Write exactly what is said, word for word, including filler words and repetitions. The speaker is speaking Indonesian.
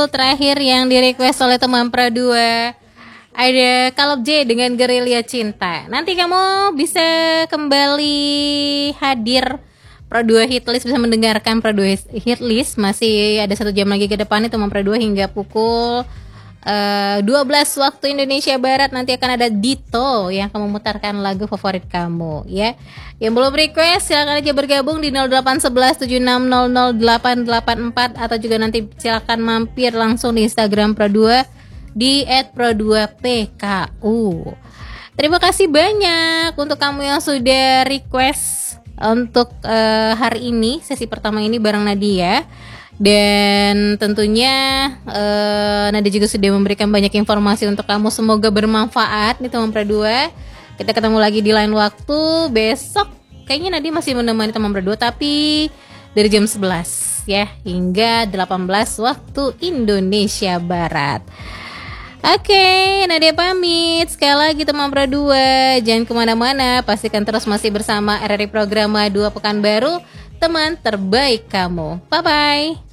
terakhir yang di request oleh teman Pro dua. Ada Kaleb J dengan Gerilya Cinta. Nanti kamu bisa kembali hadir Pro dua Hitlist, bisa mendengarkan Pro dua Hitlist. Masih ada satu jam lagi ke depan itu teman Pro dua hingga pukul uh, dua belas waktu Indonesia Barat. Nanti akan ada Dito yang akan memutarkan lagu favorit kamu ya. Yang belum request silakan aja bergabung di nol delapan satu satu tujuh enam nol nol delapan delapan empat, atau juga nanti silakan mampir langsung di Instagram Pro dua di et pro dua p k u. Terima kasih banyak untuk kamu yang sudah request untuk uh, hari ini, sesi pertama ini bareng Nadia. Dan tentunya uh, Nadia juga sudah memberikan banyak informasi untuk kamu. Semoga bermanfaat nih teman Pro dua. Kita ketemu lagi di lain waktu besok. Kayaknya Nadia masih menemani teman Pro dua, tapi dari jam sebelas ya hingga delapan belas waktu Indonesia Barat. Oke, okay, Nadia pamit. Sekali lagi teman Pro dua, jangan kemana-mana. Pastikan terus masih bersama R R I Programa dua Pekanbaru, teman terbaik kamu. Bye-bye.